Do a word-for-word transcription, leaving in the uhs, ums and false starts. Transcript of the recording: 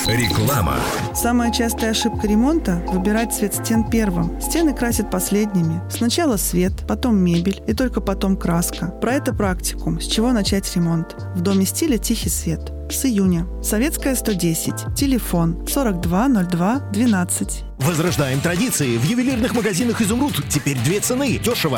Реклама. Самая частая ошибка ремонта – выбирать цвет стен первым. Стены красят последними. Сначала свет, потом мебель и только потом краска. Про это практикум. С чего начать ремонт? В доме стиля «Тихий свет». С июня. Советская, сто десять. Телефон сорок два ноль два двенадцать. Возрождаем традиции. В ювелирных магазинах «Изумруд» теперь две цены. Дешево